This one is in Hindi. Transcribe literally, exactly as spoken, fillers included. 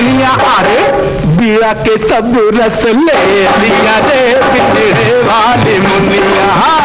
मुनिया, अरे बिया के सब रस ले लिया रे बिगड़े वाली मुनिया।